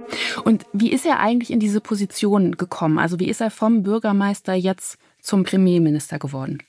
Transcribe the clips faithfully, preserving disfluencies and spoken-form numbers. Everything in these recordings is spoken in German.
Und wie ist er eigentlich in diese Position gekommen? Also wie ist er vom Bürgermeister jetzt zum Premierminister geworden?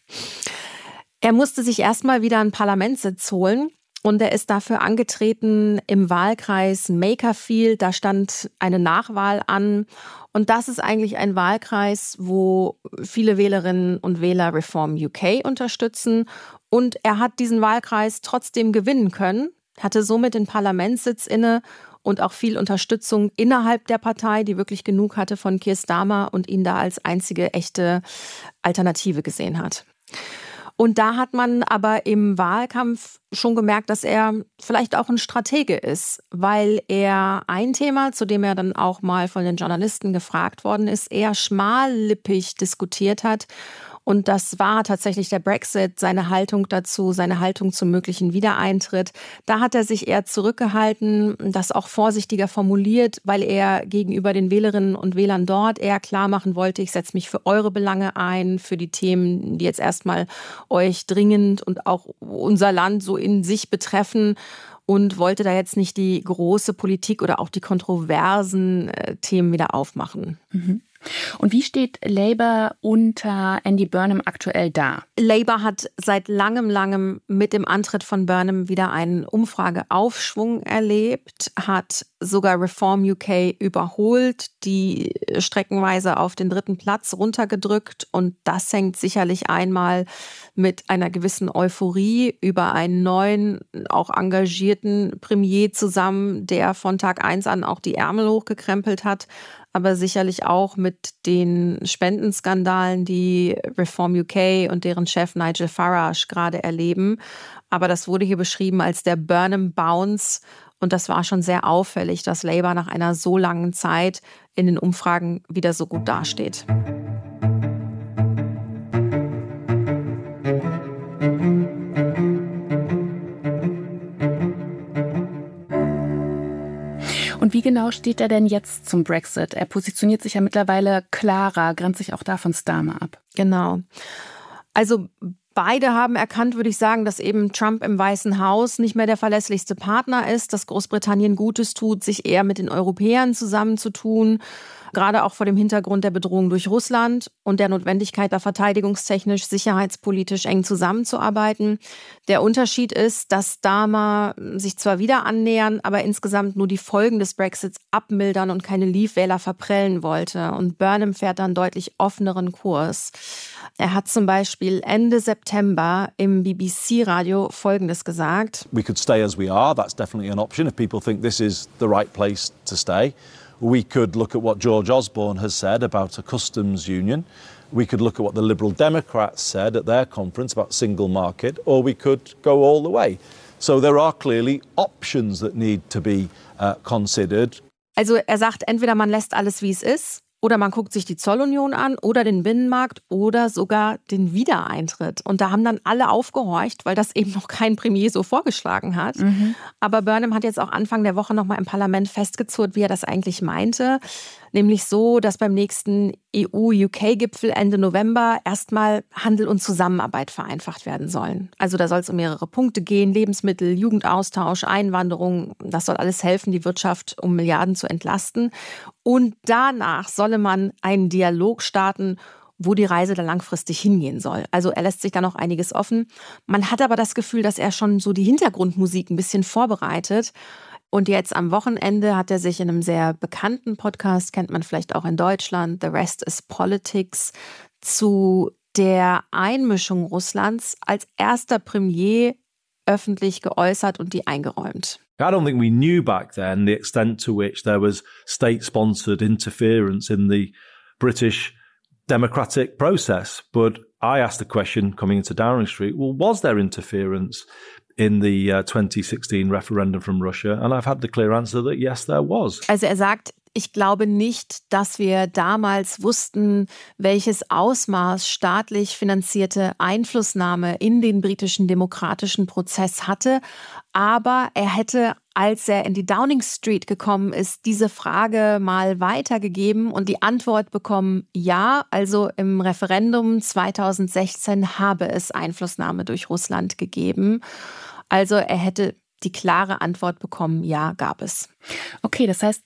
Er musste sich erstmal wieder einen Parlamentssitz holen. Und er ist dafür angetreten im Wahlkreis Makerfield. Da stand eine Nachwahl an. Und das ist eigentlich ein Wahlkreis, wo viele Wählerinnen und Wähler Reform U K unterstützen. Und er hat diesen Wahlkreis trotzdem gewinnen können, hatte somit den Parlamentssitz inne und auch viel Unterstützung innerhalb der Partei, die wirklich genug hatte von Keir Starmer und ihn da als einzige echte Alternative gesehen hat. Und da hat man aber im Wahlkampf schon gemerkt, dass er vielleicht auch ein Stratege ist, weil er ein Thema, zu dem er dann auch mal von den Journalisten gefragt worden ist, eher schmallippig diskutiert hat. Und das war tatsächlich der Brexit, seine Haltung dazu, seine Haltung zum möglichen Wiedereintritt. Da hat er sich eher zurückgehalten, das auch vorsichtiger formuliert, weil er gegenüber den Wählerinnen und Wählern dort eher klar machen wollte, ich setze mich für eure Belange ein, für die Themen, die jetzt erstmal euch dringend und auch unser Land so in sich betreffen. Und wollte da jetzt nicht die große Politik oder auch die kontroversen äh, Themen wieder aufmachen. Mhm. Und wie steht Labour unter Andy Burnham aktuell da? Labour hat seit langem, langem mit dem Antritt von Burnham wieder einen Umfrageaufschwung erlebt, hat sogar Reform U K überholt, die streckenweise auf den dritten Platz runtergedrückt. Und das hängt sicherlich einmal mit einer gewissen Euphorie über einen neuen, auch engagierten Premier zusammen, der von Tag eins an auch die Ärmel hochgekrempelt hat. Aber sicherlich auch mit den Spendenskandalen, die Reform U K und deren Chef Nigel Farage gerade erleben. Aber das wurde hier beschrieben als der Burnham Bounce. Und das war schon sehr auffällig, dass Labour nach einer so langen Zeit in den Umfragen wieder so gut dasteht. Und wie genau steht er denn jetzt zum Brexit? Er positioniert sich ja mittlerweile klarer, grenzt sich auch da von Starmer ab. Genau. Also beide haben erkannt, würde ich sagen, dass eben Trump im Weißen Haus nicht mehr der verlässlichste Partner ist, dass Großbritannien Gutes tut, sich eher mit den Europäern zusammenzutun. Gerade auch vor dem Hintergrund der Bedrohung durch Russland und der Notwendigkeit, da verteidigungstechnisch, sicherheitspolitisch eng zusammenzuarbeiten. Der Unterschied ist, dass Starmer sich zwar wieder annähern, aber insgesamt nur die Folgen des Brexits abmildern und keine Leave-Wähler verprellen wollte. Und Burnham fährt dann deutlich offeneren Kurs. Er hat zum Beispiel Ende September im B B C-Radio Folgendes gesagt. We could stay as we are. That's definitely an option if people think this is the right place to stay. We could look at what George Osborne has said about a customs union. We could look at what the Liberal Democrats said at their conference about single market, or we could go all the way. So there are clearly options that need to be uh, considered. Also er sagt, entweder man lässt alles, wie es ist, oder man guckt sich die Zollunion an oder den Binnenmarkt oder sogar den Wiedereintritt. Und da haben dann alle aufgehorcht, weil das eben noch kein Premier so vorgeschlagen hat. Mhm. Aber Burnham hat jetzt auch Anfang der Woche noch mal im Parlament festgezurrt, wie er das eigentlich meinte. Nämlich so, dass beim nächsten E U-U K-Gipfel Ende November erstmal Handel und Zusammenarbeit vereinfacht werden sollen. Also da soll es um mehrere Punkte gehen, Lebensmittel, Jugendaustausch, Einwanderung. Das soll alles helfen, die Wirtschaft um Milliarden zu entlasten. Und danach solle man einen Dialog starten, wo die Reise dann langfristig hingehen soll. Also er lässt sich da noch einiges offen. Man hat aber das Gefühl, dass er schon so die Hintergrundmusik ein bisschen vorbereitet. Und jetzt am Wochenende hat er sich in einem sehr bekannten Podcast, kennt man vielleicht auch in Deutschland, The Rest is Politics, zu der Einmischung Russlands als erster Premier öffentlich geäußert und die eingeräumt. I don't think we knew back then the extent to which there was state-sponsored interference in the British democratic process. But I asked the question coming into Downing Street, well, was there interference in the uh, twenty sixteen referendum from Russia? And I've had the clear answer that yes, there was. Also er sagt, ich glaube nicht, dass wir damals wussten, welches Ausmaß staatlich finanzierte Einflussnahme in den britischen demokratischen Prozess hatte. Aber er hätte, als er in die Downing Street gekommen ist, diese Frage mal weitergegeben und die Antwort bekommen, ja, also im Referendum zweitausendsechzehn habe es Einflussnahme durch Russland gegeben. Also er hätte die klare Antwort bekommen, ja, gab es. Okay, das heißt,